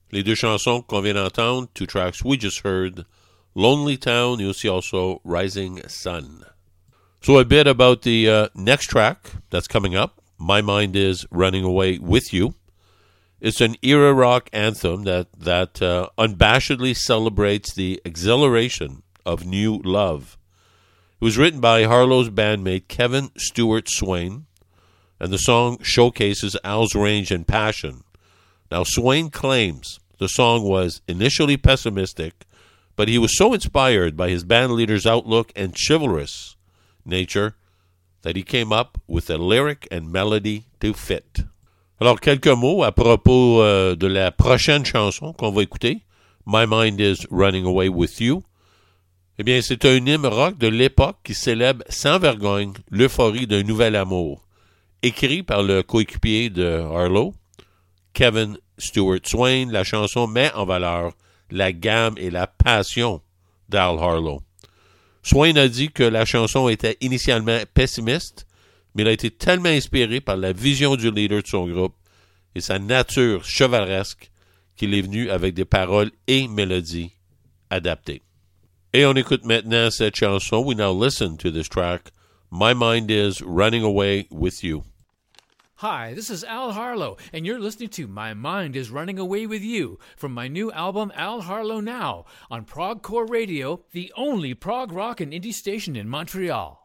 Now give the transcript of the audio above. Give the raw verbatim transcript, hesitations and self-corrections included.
Les deux chansons qu'on vient d'entendre, two tracks we just heard, Lonely Town et aussi also Rising Sun. So a bit about the uh, next track that's coming up, My Mind Is Running Away With You. It's an era rock anthem that, that uh, unabashedly celebrates the exhilaration of new love. It was written by Harlow's bandmate Kevin Stewart Swain, and the song showcases Al's range and passion. Now, Swain claims the song was initially pessimistic, but he was so inspired by his band leader's outlook and chivalrous nature that he came up with a lyric and melody to fit. Alors, quelques mots à propos euh, de la prochaine chanson qu'on va écouter, My Mind Is Running Away With You. Eh bien, c'est un hymne rock de l'époque qui célèbre sans vergogne l'euphorie d'un nouvel amour. Écrit par le coéquipier de Harlow, Kevin Stewart Swain, la chanson met en valeur la gamme et la passion d'Al Harlow. Swain a dit que la chanson était initialement pessimiste, mais il a été tellement inspiré par la vision du leader de son groupe et sa nature chevaleresque qu'il est venu avec des paroles et mélodies adaptées. Et on écoute maintenant cette chanson. We now listen to this track, My Mind Is Running Away With You. Hi, this is Al Harlow, and you're listening to My Mind Is Running Away With You from my new album Al Harlow Now on Progcore Radio, the only prog rock and indie station in Montreal.